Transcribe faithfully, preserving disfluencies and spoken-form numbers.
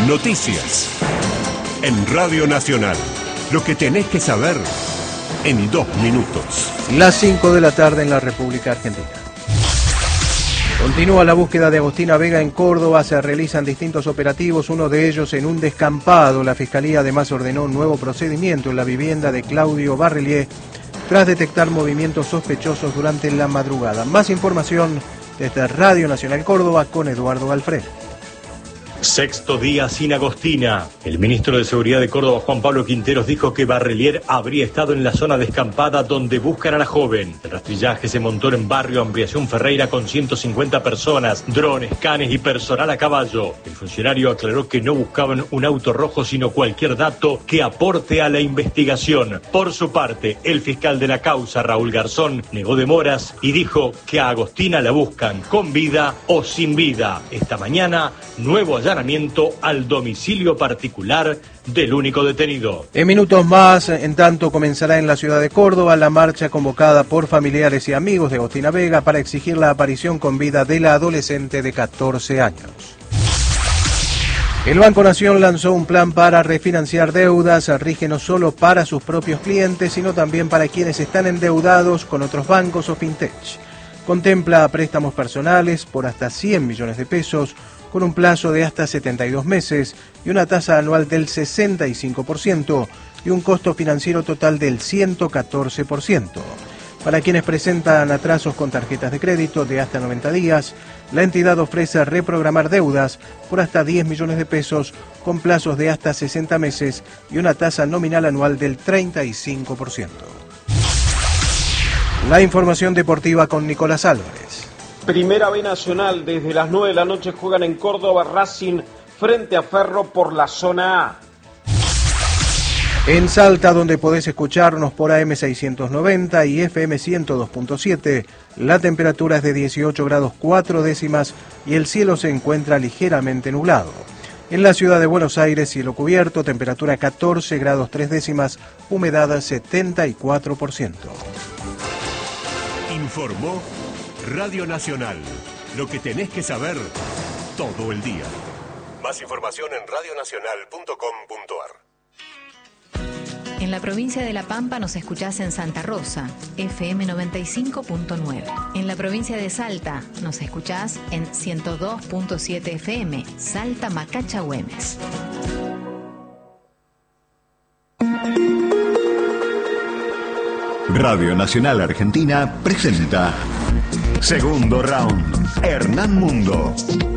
Noticias. En Radio Nacional. Lo que tenés que saber en dos minutos. Las cinco de la tarde en la República Argentina. Continúa la búsqueda de Agostina Vega en Córdoba. Se realizan distintos operativos, uno de ellos en un descampado. La Fiscalía además ordenó un nuevo procedimiento en la vivienda de Claudio Barrelier tras detectar movimientos sospechosos durante la madrugada. Más información desde Radio Nacional Córdoba con Eduardo Galfredo. Sexto día sin Agostina. El ministro de Seguridad de Córdoba, Juan Pablo Quinteros, dijo que Barrelier habría estado en la zona descampada donde buscan a la joven. El rastrillaje se montó en barrio Ampliación Ferreira con ciento cincuenta personas, drones, canes y personal a caballo. El funcionario aclaró que no buscaban un auto rojo, sino cualquier dato que aporte a la investigación. Por su parte, el fiscal de la causa, Raúl Garzón, negó demoras y dijo que a Agostina la buscan con vida o sin vida. Esta mañana, nuevo allanamiento al domicilio particular del único detenido. En minutos más, en tanto, comenzará en la ciudad de Córdoba la marcha convocada por familiares y amigos de Agostina Vega para exigir la aparición con vida de la adolescente de catorce años. El Banco Nación lanzó un plan para refinanciar deudas, rige no solo para sus propios clientes, sino también para quienes están endeudados con otros bancos o fintech. Contempla préstamos personales por hasta cien millones de pesos, con un plazo de hasta setenta y dos meses y una tasa anual del sesenta y cinco por ciento y un costo financiero total del ciento catorce por ciento. Para quienes presentan atrasos con tarjetas de crédito de hasta noventa días, la entidad ofrece reprogramar deudas por hasta diez millones de pesos con plazos de hasta sesenta meses y una tasa nominal anual del treinta y cinco por ciento. La información deportiva con Nicolás Álvarez. Primera B Nacional, desde las nueve de la noche juegan en Córdoba Racing frente a Ferro por la zona A. En Salta, donde podés escucharnos por A M seiscientos noventa y F M ciento dos punto siete, la temperatura es de dieciocho grados cuatro décimas y el cielo se encuentra ligeramente nublado. En la ciudad de Buenos Aires, cielo cubierto, temperatura catorce grados tres décimas, humedad setenta y cuatro por ciento. Informó Radio Nacional. Lo que tenés que saber todo el día. Más información en radio nacional punto com punto a r. En la provincia de La Pampa nos escuchás en Santa Rosa, F M noventa y cinco punto nueve. En la provincia de Salta nos escuchás en ciento dos punto siete F M, Salta Macacha Güemes. Radio Nacional Argentina presenta Segundo Round. Hernán Mundo.